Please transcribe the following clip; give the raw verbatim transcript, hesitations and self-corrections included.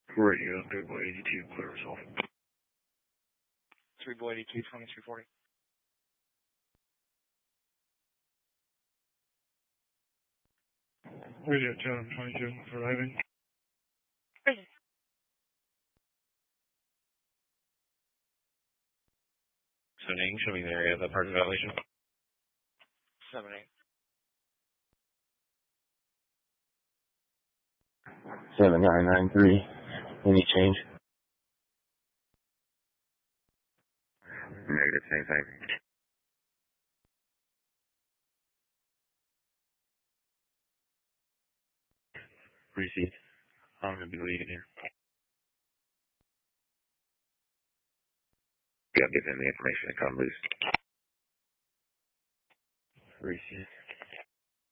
Radio, three boy eighty-two, clear resolve. three boy eighty-two, twenty-three forty. Radio, Chatham twenty-two, arriving. So name, show me the area of the parking violation. seven eight. seven nine nine three. Any change? Negative, same thing. Received. I'm going to be leaving here. Yeah, give them the information to come loose. Received.